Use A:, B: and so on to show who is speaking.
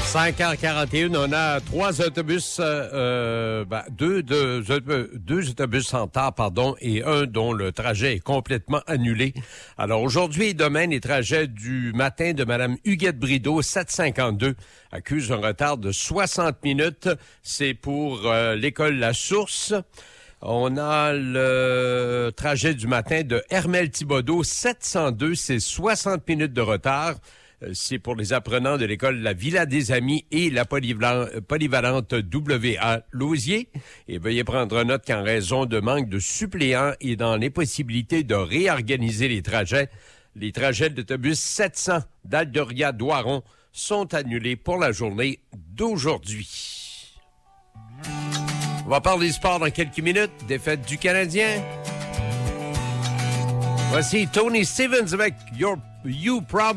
A: 5h41, on a deux autobus en retard, et un dont le trajet est complètement annulé. Alors aujourd'hui et demain, les trajets du matin de Mme Huguette Brideau, 752, accusent un retard de 60 minutes. C'est pour l'école La Source. On a le trajet du matin de Hermel Thibodeau, 702, c'est 60 minutes de retard. C'est pour les apprenants de l'école La Villa des Amis et la polyvalente WA Lausier. Et veuillez prendre note qu'en raison de manque de suppléants et dans l'impossibilité de réorganiser les trajets d'autobus 700 d'Aldoria-Doiron sont annulés pour la journée d'aujourd'hui. On va parler sport dans quelques minutes. Défaite du Canadien. Voici Tony Stevens avec You Probably